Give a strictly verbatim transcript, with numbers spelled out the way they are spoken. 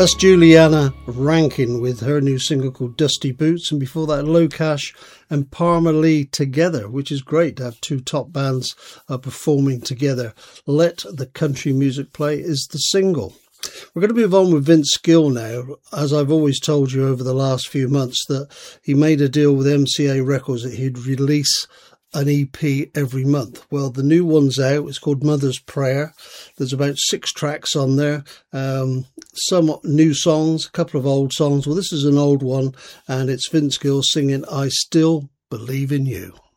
That's Juliana Rankin with her new single called Dusty Boots, and before that Locash and Parma Lee together, which is great to have two top bands uh, performing together. Let the Country Music Play is the single. We're going to move on with Vince Gill now. As I've always told you over the last few months, that he made a deal with M C A Records that he'd release an E P every month. Well, the new one's out. It's called Mother's Prayer. There's about six tracks on there. Um, some new songs, a couple of old songs. Well, this is an old one, and it's Vince Gill singing I Still Believe in You.